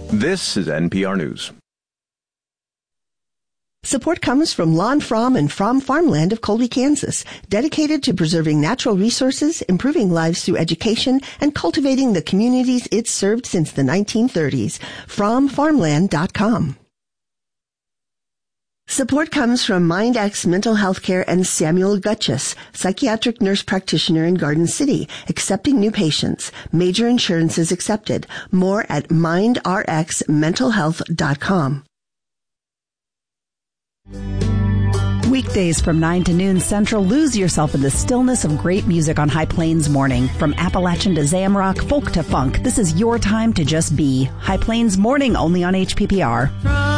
This is NPR News. Support comes from Lon Fromm and Fromm Farmland of Colby, Kansas, dedicated to preserving natural resources, improving lives through education, and cultivating the communities it's served since the 1930s. FrommFarmland.com. Support comes from MindX Mental Health Care and Samuel Gutchess, psychiatric nurse practitioner in Garden City, accepting new patients. Major insurances accepted. More at mindrxmentalhealth.com. Weekdays from 9 to noon Central, lose yourself in the stillness of great music on High Plains Morning. From Appalachian to Zamrock, folk to funk, this is your time to just be. High Plains Morning, only on HPPR.